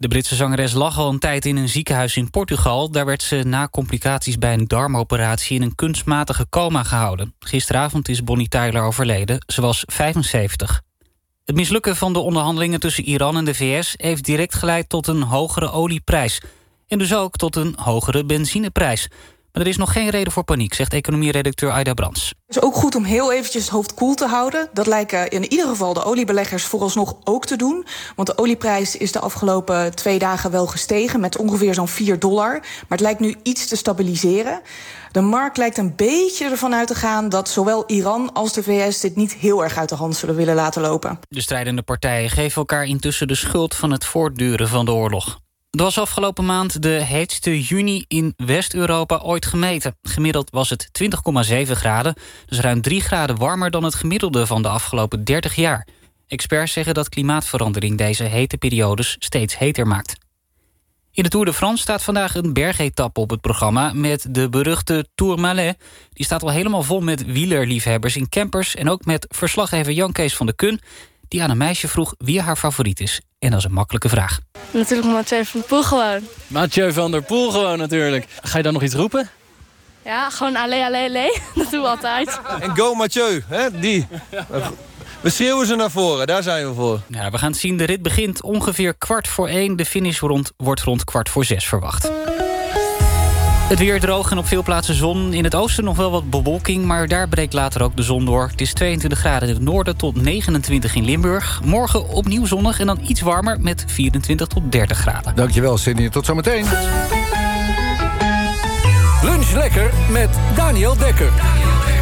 De Britse zangeres lag al een tijd in een ziekenhuis in Portugal. Daar werd ze na complicaties bij een darmoperatie in een kunstmatige coma gehouden. Gisteravond is Bonnie Tyler overleden. Ze was 75. Het mislukken van de onderhandelingen tussen Iran en de VS... heeft direct geleid tot een hogere olieprijs. En dus ook tot een hogere benzineprijs. Maar er is nog geen reden voor paniek, zegt economieredacteur Aida Brands. Het is ook goed om heel eventjes het hoofd koel te houden. Dat lijken in ieder geval de oliebeleggers vooralsnog ook te doen. Want de olieprijs is de afgelopen 2 dagen wel gestegen... met ongeveer zo'n $4. Maar het lijkt nu iets te stabiliseren. De markt lijkt een beetje ervan uit te gaan... dat zowel Iran als de VS dit niet heel erg uit de hand zullen willen laten lopen. De strijdende partijen geven elkaar intussen de schuld van het voortduren van de oorlog. Het was afgelopen maand de heetste juni in West-Europa ooit gemeten. Gemiddeld was het 20,7 graden, dus ruim 3 graden warmer dan het gemiddelde van de afgelopen 30 jaar. Experts zeggen dat klimaatverandering deze hete periodes steeds heter maakt. In de Tour de France staat vandaag een bergetappe op het programma met de beruchte Tourmalet. Die staat al helemaal vol met wielerliefhebbers in campers en ook met verslaggever Jan Kees van de Kun, die aan een meisje vroeg wie haar favoriet is. En dat is een makkelijke vraag. Natuurlijk Mathieu van der Poel gewoon. Mathieu van der Poel gewoon natuurlijk. Ga je dan nog iets roepen? Ja, gewoon allez, allez, allez. Dat doen we altijd. En go Mathieu, hè? Die. We schreeuwen ze naar voren, daar zijn we voor. Ja, we gaan het zien. De rit begint ongeveer 1:15. De finish wordt rond 5:45 verwacht. Het weer droog en op veel plaatsen zon. In het oosten nog wel wat bewolking, maar daar breekt later ook de zon door. Het is 22 graden in het noorden tot 29 in Limburg. Morgen opnieuw zonnig en dan iets warmer met 24 tot 30 graden. Dankjewel, Sydney. Tot zometeen. Lunch lekker met Daniel Dekker.